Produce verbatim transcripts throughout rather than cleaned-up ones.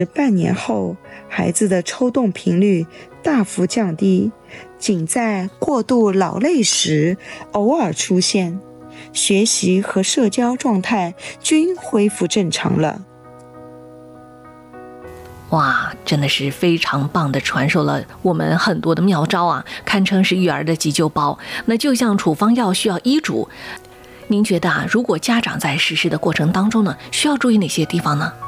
半年后，孩子的抽动频率大幅降低，仅在过度劳累时偶尔出现，学习和社交状态均恢复正常了。 哇，真的是非常棒的传授了我们很多的妙招啊，堪称是育儿的急救包。那就像处方药需要医嘱，您觉得啊，如果家长在实施的过程当中呢，需要注意哪些地方呢？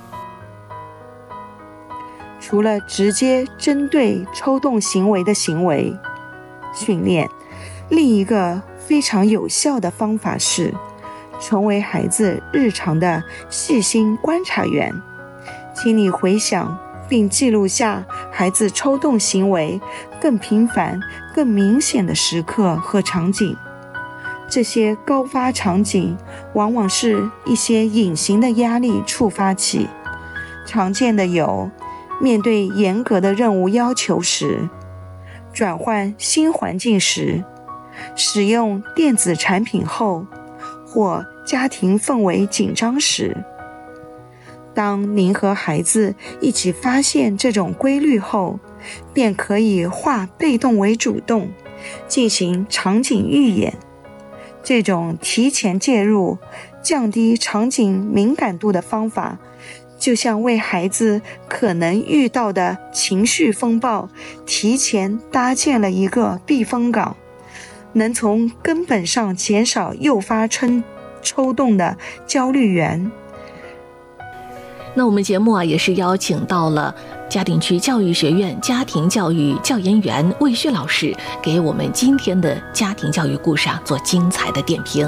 除了直接针对抽动行为的行为训练，另一个非常有效的方法是成为孩子日常的细心观察员。请你回想并记录下孩子抽动行为更频繁、更明显的时刻和场景。这些高发场景往往是一些隐形的压力触发器，常见的有面对严格的任务要求时，转换新环境时，使用电子产品后，或家庭氛围紧张时。当您和孩子一起发现这种规律后，便可以化被动为主动，进行场景预演。这种提前介入、降低场景敏感度的方法，就像为孩子可能遇到的情绪风暴提前搭建了一个避风港，能从根本上减少诱发抽抽动的焦虑源。 那我们节目啊，也是邀请到了嘉定区教育学院家庭教育教研员魏旭老师，给我们今天的家庭教育故事啊做精彩的点评。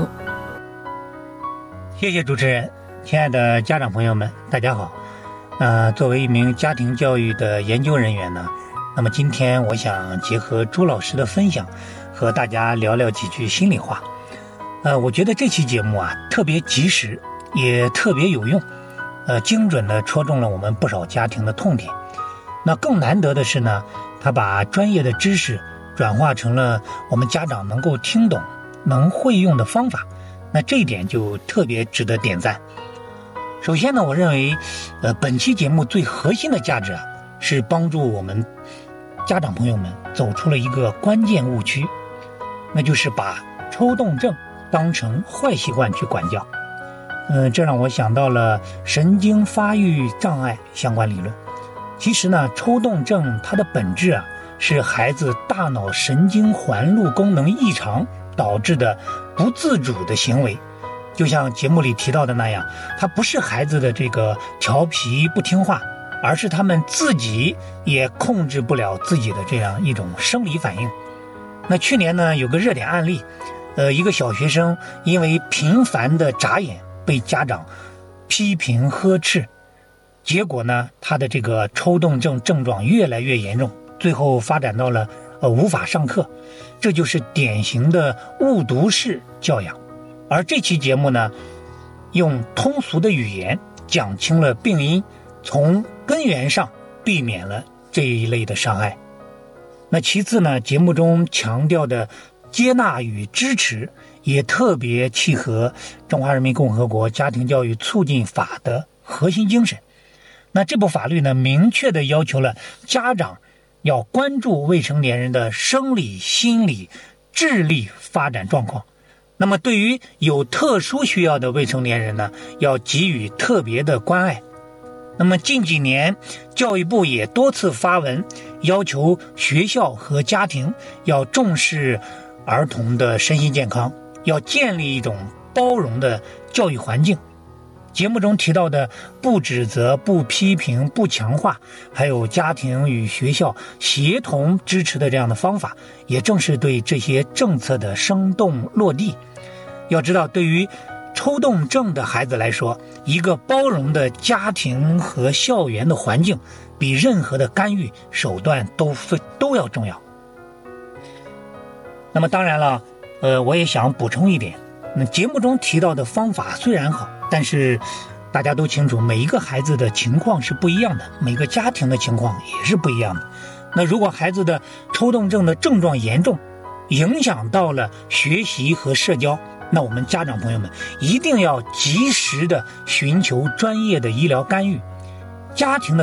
谢谢主持人，亲爱的家长朋友们，大家好。呃，作为一名家庭教育的研究人员呢，那么今天我想结合朱老师的分享，和大家聊聊几句心里话。呃，我觉得这期节目啊特别及时，也特别有用。呃，精准地戳中了我们不少家庭的痛点。那更难得的是呢，他把专业的知识转化成了我们家长能够听懂、能会用的方法。那这一点就特别值得点赞。首先呢，我认为，呃，本期节目最核心的价值啊，是帮助我们家长朋友们走出了一个关键误区，那就是把抽动症当成坏习惯去管教。嗯，这让我想到了神经发育障碍相关理论。其实呢，抽动症它的本质啊，是孩子大脑神经环路功能异常导致的不自主的行为。就像节目里提到的那样，它不是孩子的这个调皮不听话，而是他们自己也控制不了自己的这样一种生理反应。那去年呢，有个热点案例，呃，一个小学生因为频繁的眨眼被家长批评呵斥，结果呢，他的这个抽动症症状越来越严重，最后发展到了呃无法上课，这就是典型的误读式教养。而这期节目呢，用通俗的语言讲清了病因，从根源上避免了这一类的伤害。那其次呢，节目中强调的接纳与支持也特别契合中华人民共和国家庭教育促进法的核心精神。那这部法律呢，明确地要求了家长要关注未成年人的生理、心理、智力发展状况。那么对于有特殊需要的未成年人呢，要给予特别的关爱。那么近几年，教育部也多次发文要求学校和家庭要重视儿童的身心健康，要建立一种包容的教育环境。节目中提到的不指责、不批评、不强化，还有家庭与学校协同支持的这样的方法，也正是对这些政策的生动落地。要知道，对于抽动症的孩子来说，一个包容的家庭和校园的环境，比任何的干预手段都都要重要。那么当然了，呃，我也想补充一点，那节目中提到的方法虽然好，但是大家都清楚，每一个孩子的情况是不一样的，每个家庭的情况也是不一样的。那如果孩子的抽动症的症状严重，影响到了学习和社交，那我们家长朋友们一定要及时的寻求专业的医疗干预。家庭的